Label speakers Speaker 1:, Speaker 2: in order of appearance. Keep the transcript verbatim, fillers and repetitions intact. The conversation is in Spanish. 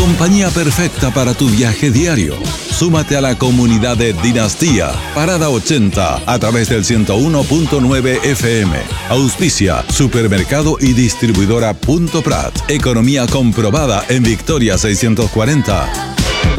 Speaker 1: compañía perfecta para tu viaje diario. Súmate a la comunidad de Dinastía, Parada ochenta, a través del ciento uno punto nueve F M. Auspicia Supermercado y Distribuidora Punto Prat. Economía comprobada en Victoria seiscientos cuarenta.